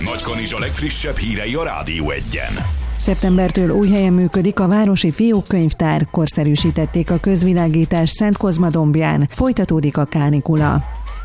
Nagykanizsa legfrissebb hírei a Rádió 1-en. Szeptembertől új helyen működik a városi fiókkönyvtár, korszerűsítették a közvilágítást Szentkozmadombján, folytatódik a kánikula.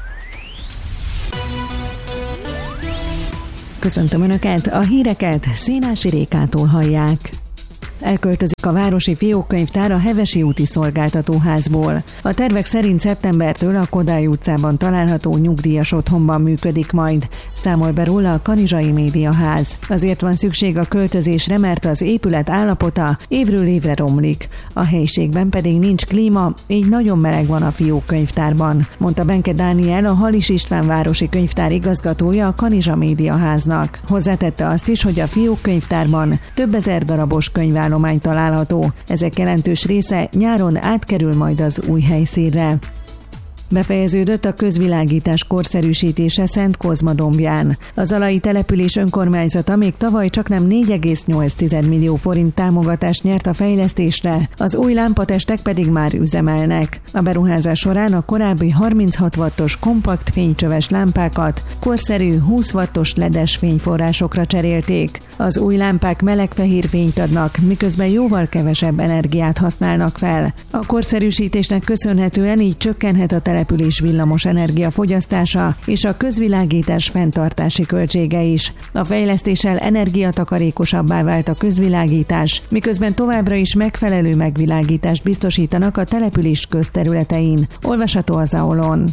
Köszöntöm Önöket, a híreket Szénási Rékától hallják. Elköltözik a városi fiókkönyvtár a Hevesi úti szolgáltatóházból. A tervek szerint szeptembertől a Kodály utcában található nyugdíjas otthonban működik majd, számol be róla a Kanizsai Médiaház. Azért van szükség a költözésre, mert az épület állapota évről évre romlik. A helyiségben pedig nincs klíma, így nagyon meleg van a fiókkönyvtárban, mondta Benke Dániel, a Halis István városi könyvtár igazgatója a Kanizsa Médiaháznak. Hozzátette azt is, hogy a fiókkönyvtárban több ezer darabos könyvállomány található. Ezek jelentős része nyáron átkerül majd az új helyszínre. Befejeződött a közvilágítás korszerűsítése Szentkozmadombján. A zalai település önkormányzata még tavaly csaknem 4,8 millió forint támogatást nyert a fejlesztésre, az új lámpatestek pedig már üzemelnek. A beruházás során a korábbi 36 wattos kompakt fénycsöves lámpákat korszerű 20 wattos ledes fényforrásokra cserélték. Az új lámpák meleg-fehér fényt adnak, miközben jóval kevesebb energiát használnak fel. A korszerűsítésnek köszönhetően így csökkenhet a település villamos energia fogyasztása és a közvilágítás fenntartási költsége is. A fejlesztéssel energiatakarékosabbá vált a közvilágítás, miközben továbbra is megfelelő megvilágítást biztosítanak a település közterületein. Olvasható a Zaolon.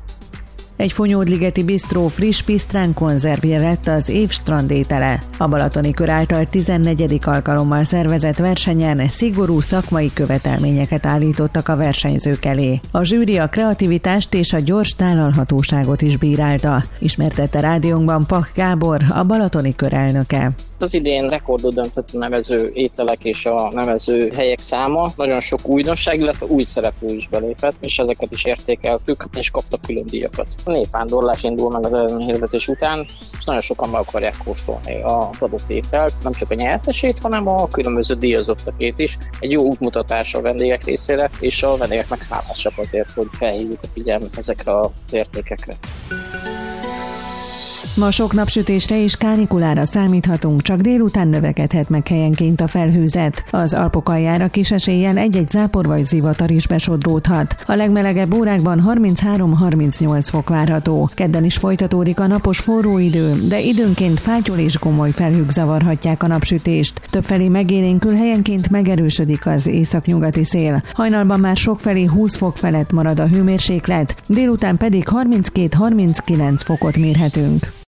Egy Fonyódligeti bisztró friss pisztrán konzervje lett az év strandétele. A Balatoni Kör által 14. alkalommal szervezett versenyen szigorú szakmai követelményeket állítottak a versenyzők elé. A zsűri a kreativitást és a gyors tálalhatóságot is bírálta, ismertette rádiónkban Pach Gábor, a Balatoni Kör elnöke. Az idén rekordot döntött a nevező ételek és a nevező helyek száma. Nagyon sok újdonság, illetve új szereplő is belépett, és ezeket is értékeltük, és kaptak külön díjakat. A népvándorlás indul meg az eredményhirdetés után, és nagyon sokan meg akarják kóstolni az adott ételt, nem csak a nyertesét, hanem a különböző díjazottakét is. Egy jó útmutatás a vendégek részére, és a vendégek meg hálásak azért, hogy felhívjuk a figyelmet ezekre az értékekre. Ma sok napsütésre és kánikulára számíthatunk, csak délután növekedhet meg helyenként a felhőzet. Az Alpok aljára kis eséllyel egy-egy zápor vagy zivatar is besodródhat. A legmelegebb órákban 33-38 fok várható. Kedden is folytatódik a napos forró idő, de időnként fátyol és gomoly felhők zavarhatják a napsütést. Többfelé megélénkül, helyenként megerősödik az északnyugati szél. Hajnalban már sokfelé 20 fok felett marad a hőmérséklet, délután pedig 32-39 fokot mérhetünk.